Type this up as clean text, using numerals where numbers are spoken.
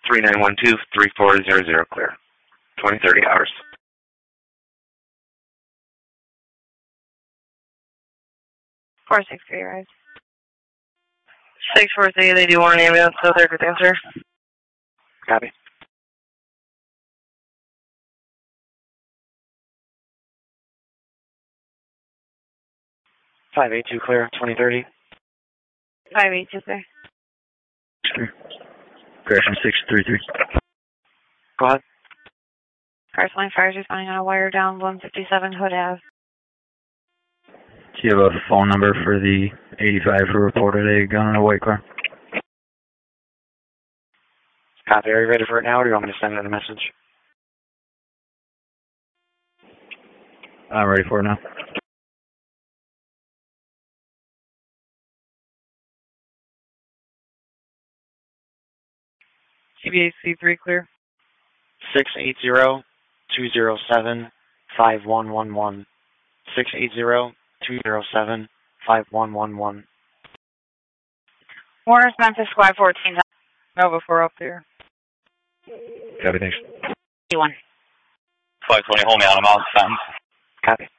3912-3400 clear. 20-30 hours. 463 rise. 643, they do want an ambulance, so third with answer. Copy. $582 clear, 20-30. 582 clear. Crash on 633. Go ahead. Cars line fires responding on a wire down 157 Hood Ave. Do you have a phone number for the 85 who reported a gun in a white car? Copy. Are you ready for it now, or do you want me to send it a message? I'm ready for it now. CBA C3 clear. 680-207-5111. 680-207-5111. Warner's Memphis Squad 14. Nova 4 up there. Copy, thanks. 1. 520, hold me on, I'm out of Fenton. Copy.